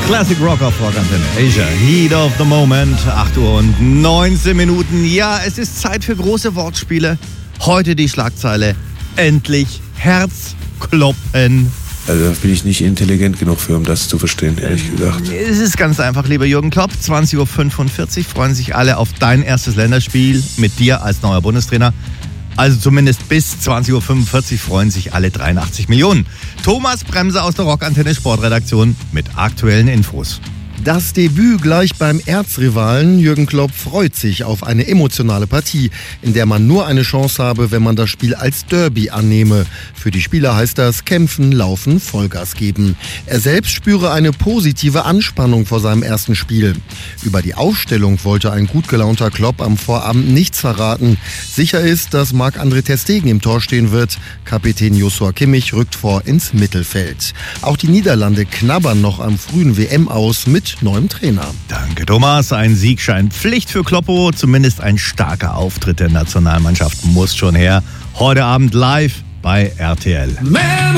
Classic Rock auf Rock Antenne Asia. Heat of the Moment, 8 Uhr und 19 Minuten. Ja, es ist Zeit für große Wortspiele. Heute die Schlagzeile: Endlich Herzkloppen. Also da bin ich nicht intelligent genug für, um das zu verstehen, ehrlich gesagt. Es ist ganz einfach, lieber Jürgen Klopp. 20.45 Uhr freuen sich alle auf dein erstes Länderspiel mit dir als neuer Bundestrainer. Also zumindest bis 20.45 Uhr freuen sich alle 83 Millionen. Thomas Bremser aus der Rockantenne Sportredaktion mit aktuellen Infos. Das Debüt gleich beim Erzrivalen. Jürgen Klopp freut sich auf eine emotionale Partie, in der man nur eine Chance habe, wenn man das Spiel als Derby annehme. Für die Spieler heißt das kämpfen, laufen, Vollgas geben. Er selbst spüre eine positive Anspannung vor seinem ersten Spiel. Über die Aufstellung wollte ein gut gelaunter Klopp am Vorabend nichts verraten. Sicher ist, dass Marc-André ter Stegen im Tor stehen wird. Kapitän Joshua Kimmich rückt vor ins Mittelfeld. Auch die Niederlande knabbern noch am frühen WM aus mit neuem Trainer. Danke, Thomas. Ein Sieg scheint Pflicht für Kloppo. Zumindest ein starker Auftritt der Nationalmannschaft muss schon her. Heute Abend live bei RTL.